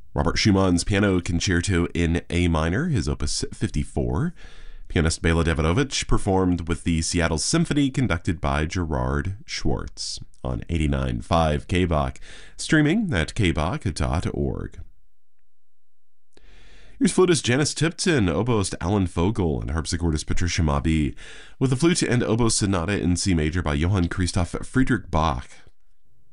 Robert Schumann's Piano Concerto in A minor, his opus 54. Pianist Bela Davidovich performed with the Seattle Symphony conducted by Gerard Schwartz on 89.5 KBach, streaming at kbach.org. Here's flutist Janice Tipton, oboist Alan Fogel, and harpsichordist Patricia Mabie with the Flute and Oboe Sonata in C major by Johann Christoph Friedrich Bach,